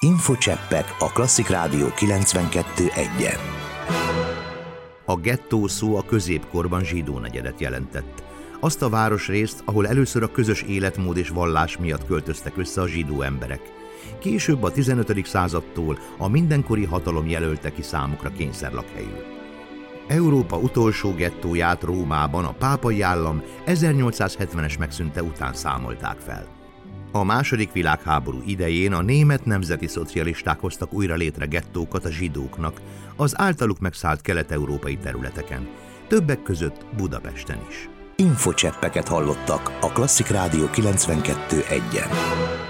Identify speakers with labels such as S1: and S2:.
S1: Infocseppek a Klasszik Rádió 92.1-en.
S2: A gettó szó a középkorban zsidó negyedet jelentett. Azt a városrészt, ahol először a közös életmód és vallás miatt költöztek össze a zsidó emberek. Később a 15. századtól a mindenkori hatalom jelölte ki számukra kényszerlakhelyül. Európa utolsó gettóját Rómában a pápai állam 1870-es megszűnte után számolták fel. A második világháború idején a német nemzeti szocialisták hoztak újra létre gettókat a zsidóknak az általuk megszállt kelet-európai területeken, többek között Budapesten is.
S1: Infocseppeket hallottak a Klasszik Rádió 92.1-en.